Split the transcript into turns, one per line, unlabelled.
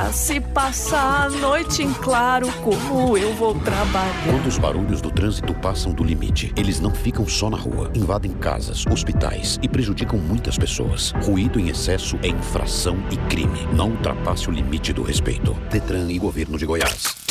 Se passar a noite em claro, como eu vou trabalhar?
Quando os barulhos do trânsito passam do limite, eles não ficam só na rua. Invadem casas, hospitais e prejudicam muitas pessoas. Ruído em excesso é infração e crime. Não ultrapasse o limite do respeito. Detran e Governo de Goiás.